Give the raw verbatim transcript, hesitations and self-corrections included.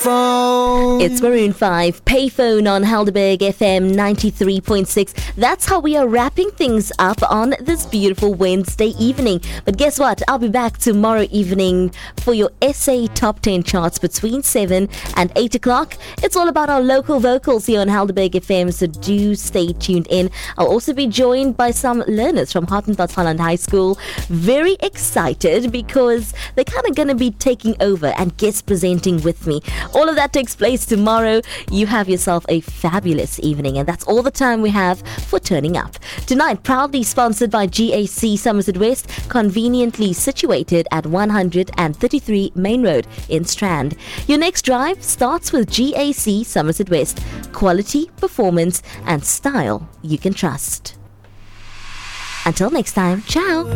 Payphone. It's Maroon five, Payphone on Helderberg F M ninety-three point six. That's how we are wrapping things up on this beautiful Wednesday evening. But guess what? I'll be back tomorrow evening for your S A Top ten charts between seven and eight o'clock. It's all about our local vocals here on Helderberg F M, so do stay tuned in. I'll also be joined by some learners from Hartenplaats Holland High School. Very excited because they're kind of going to be taking over and guest presenting with me. All of that takes place tomorrow. You have yourself a fabulous evening, and that's all the time we have for Turning Up. Tonight, proudly sponsored by G A C Somerset West, conveniently situated at one thirty-three Main Road in Strand. Your next drive starts with G A C Somerset West. Quality, performance, and style you can trust. Until next time, ciao.